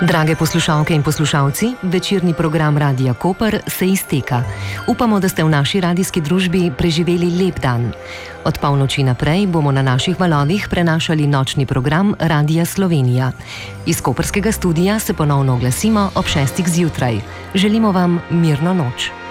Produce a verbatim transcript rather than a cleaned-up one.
Drage poslušalke in poslušalci, večerni program Radia Koper se izteka. Upamo, da ste v naši radijski družbi preživeli lep dan. Od polnoči naprej bomo na naših valovih prenašali nočni program Radia Slovenija. Iz koprskega studia se ponovno oglasimo ob šestih zjutraj. Želimo vam mirno noč.